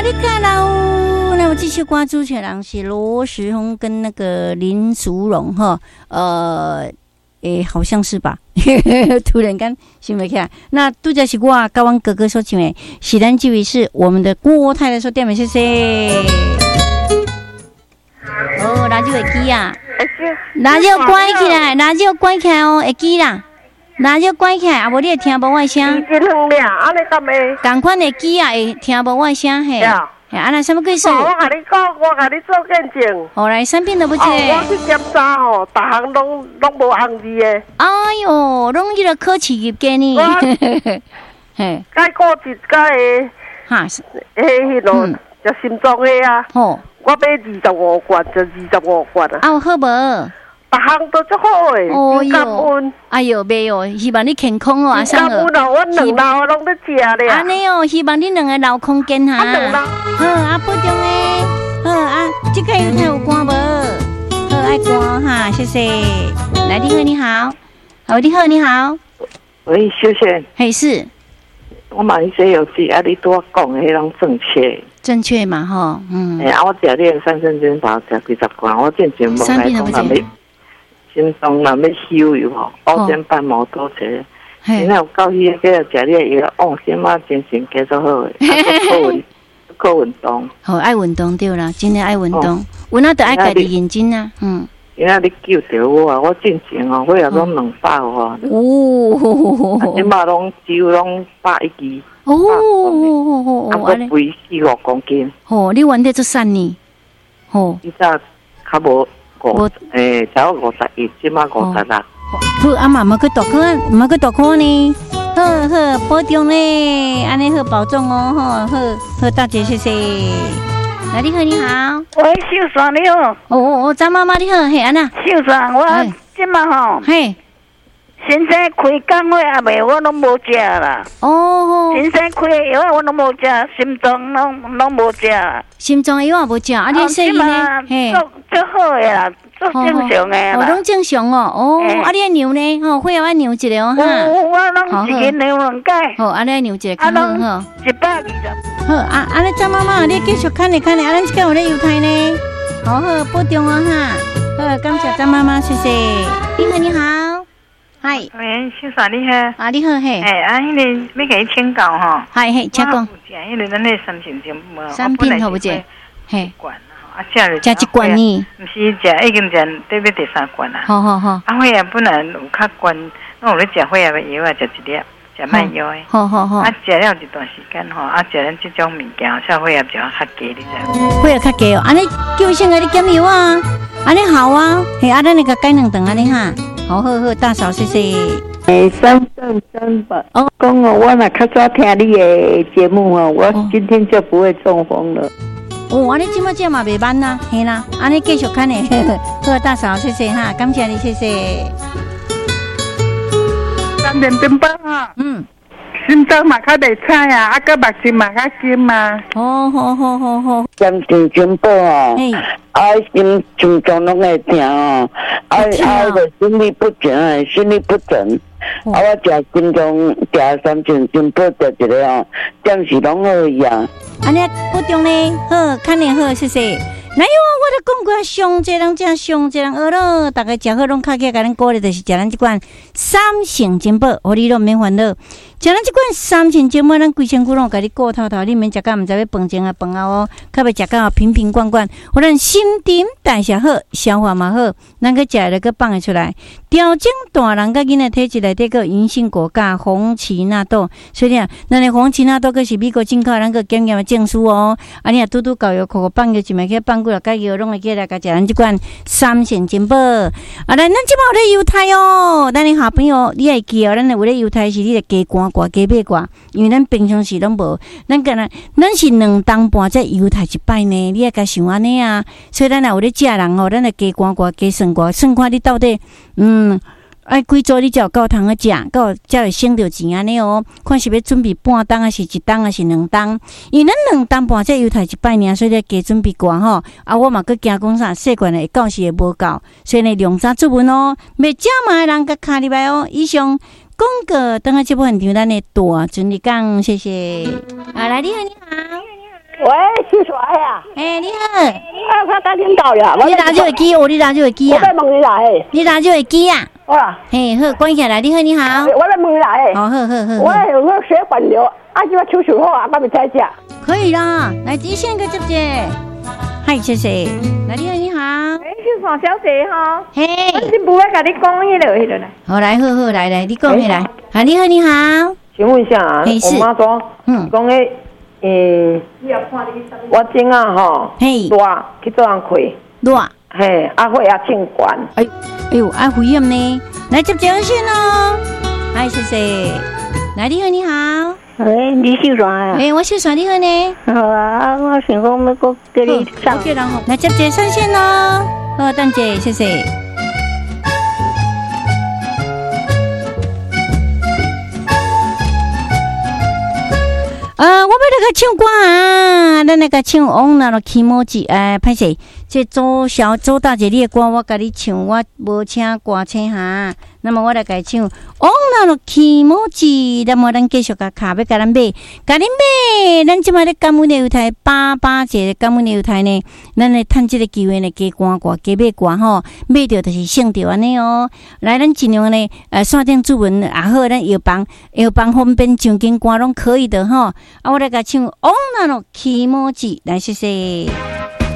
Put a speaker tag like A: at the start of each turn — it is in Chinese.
A: 你看喽，那我继续关注的人是罗时丰跟那个林淑荣哈，好像是吧？突然间想不起来。那拄则是我甲阮哥哥所唱的，是咱这位是我们的郭太太所点的，谢谢。哦，radio会记啊，radio关起来，radio关起来哦，会记啦。radio关起来，啊无你会听无我的声。
B: 已经两俩，安尼干咩？
A: 同款会记啊，会听无我的声嘿。嘿，啊那什么鬼事？
B: 我甲你讲，我甲你做见证。
A: 后来产品都不一个。
B: 我去检查吼，逐项拢无红字的。
A: 哎哟，拢迄个考试入给你。嘿，
B: 该过一届的，
A: 哈，
B: 迄落就心脏的啊。
A: 吼，
B: 我买25罐，就25罐啊。
A: 啊，有好无？
B: 逐项都足好诶，感恩。
A: 哎哟，袂哦，希望你健康哦，阿生哦。
B: 感恩哦，阮两老拢在食咧。
A: 安尼哦，希望你两个留空间哈。好，啊，保重诶。好啊，这个油菜有关无？好，爱关哈，谢谢。来，你好，你好。好，你好，你好。
C: 喂，秀贤。
A: 嘿，是。
C: 我买一些有机，啊，你拄我讲的迄种正确。
A: 正确嘛，吼，嗯。
C: 啊，我食你的三生煎茶，食几十罐，我之前无来讲那要。心脏若要休油吼，保健半毛多些。现在有到迄个食你的药，哦，心啊精神加足好诶，靠运动。
A: 好，爱运动对啦，真诶爱运动。有哪得爱家己认真啊，嗯。
C: 今仔你救着我啊！我进前哦，我也拢200哦。
A: 哦。
C: 即马拢酒拢100支。
A: 哦。
C: 啊，我肥4-5公斤。
A: 哦，你原来做3年。哦。
C: 以前较无。才51，即马56。
A: 好，阿妈去大看，妈去大看呢。好好，保重呢，安尼好保重哦，好，大姐谢谢。来，你好，你好。
B: 喂，秀爽你好。
A: 哦，张妈妈你好，嘿，安娜。
B: 秀爽，我即马吼。
A: 嘿。
B: 先生开工会也未，我拢无食啦。
A: 哦。
B: 先生开的药我拢无食，心脏拢无食。
A: 心脏药也无食，啊，你说呢？
B: 嘿，足好的啦，足正常的啦。
A: 拢正常哦，哦，啊，你爱牛呢？吼，血要牛一个哦，哈。
B: 我拢一日牛2盖。
A: 好，啊，你爱牛一个，较好吼。
B: 120。
A: 好，啊，安尼张妈妈，你继续看咧，啊，咱这个有咧犹太呢。好，保重哦，哈。好，感谢张妈妈，谢谢。你好，你好。嗨，
D: 喂，秀爽你好。
A: 啊，你好嘿。
D: 迄个要给你请教吼。
A: 嗨嘿，请讲。
D: 迄个咱那三品节目，
A: 三品好不姐？嘿。
D: 罐啊，食
A: 一罐呢？
D: 毋是食，已经食对要第3罐啦。
A: 好。
D: 啊，血压本来有较悬，我有咧食血压的药啊，食一粒，食慢药的。
A: 好。
D: 啊，食了一段时间吼，啊，食咱这种物件，血压就要较低，你知？
A: 血压较低哦，安尼叫先给你减药啊，安尼好啊，嘿，啊，咱那个改2顿安尼哈。好，大嫂，谢谢。
C: 3顿3吧。哦，讲哦，我若较早听你的节目哦，我今天就不会中风了。
A: 哦，安尼即马这嘛袂慢啦，嘿啦，安尼继续看呢。好，大嫂，谢谢哈，感谢你，谢谢。
B: 3点钟半哈。
A: 嗯。
B: 心脏嘛较袂差啊，啊个目睛嘛较金嘛。
A: 好。
C: 心情真好哦。心脏拢会疼哦，就心律不整，啊，我食心脏食3斤真补食一个哦，暂时拢好呀。
A: 安尼保重呢，好，看你好，谢谢。哪有啊？我都讲过，上济人食，上济人饿咯。大家食好拢较起，甲咱鼓励，就是食咱这款3成珍宝，互你拢免烦恼。食咱这款3成珍宝，咱规身躯拢甲你顾透透，你免食到毋知要饭前啊饭后哦，较袂食到瓶瓶罐罐，互咱新陈代谢好，消化嘛好，咱个食了个放会出来。调整大人甲囡仔体质内底个银杏果加红荠纳豆，所以啊，咱的红荠纳豆个是美国进口，咱个检验的证书哦。啊，你啊拄搞药，口放药，就咪去放过来，甲药拢会起来，甲食咱这款3成珍宝。啊，咱即摆有咧犹太哦，咱的好朋友你会记哦，咱有咧犹太是你的加寒挂加买挂，因为咱平常时拢无，咱是2顿半才犹太一摆呢，你也甲想安尼啊。所以咱若有咧食人哦，咱的加寒挂加算挂，算看你到底爱几组你才有够通去食，才会省着钱安尼哦。看是要准备半顿还是1顿还是2顿，因为咱2顿半才犹太一摆尔，所以咧加准备寡吼。啊，我嘛搁惊讲啥，细罐的会到时会无够，所以呢量早出门哦。未食嘛的人甲卡入来哦。以上广告等下这部分场咱的大准理讲，谢谢。啊，来你好，你好。
B: 喂，
E: 是谁呀？
A: 你好。
E: 我打领导呀。
A: 你拿就会记哦，你拿就会记啊。
E: 我在问你来。
A: 你拿就会记啊。
E: 哇。
A: 嘿，好，关起来。你好，你好。
E: 我在问你来。
A: 好。
E: 我血管瘤，就要手术好啊，我咪在家。
A: 可以啦，来接线个接姐。嗨，谢谢。来，你好，你好。
F: 是黄小姐哈。
A: 嘿。
F: 我是不会跟你讲迄个啦。
A: 好，来，好，来，你讲起来。好，你好，你好。
G: 请问一下啊，我妈说，讲诶，我今啊吼，热去做人开，
A: 热，
G: 嘿，会清管。
A: 哎呦，危险呢！来接电线哦。嗨，谢谢。来，你好，你好。
E: 你姓啥啊？
A: 我姓啥？你好呢？
E: 好啊，我想讲要搁给你上。
A: 来接上线哦。好，等姐，谢谢。我要来个唱歌啊！咱来个唱往那个起毛子，歹势，这周大姐你的歌我甲你唱，我无请歌星哈。那么我来甲唱往那个起毛子，那么咱继续甲卡要甲咱买，咱即摆咧感恩的台88节感恩的台呢，咱来趁这个机会呢，加歌加买歌吼，买着就是省着安尼哦。来，咱尽量呢，线顶注文也好，咱药房方便上紧歌拢可以的吼。我来甲唱往那个起毛子，来谢谢。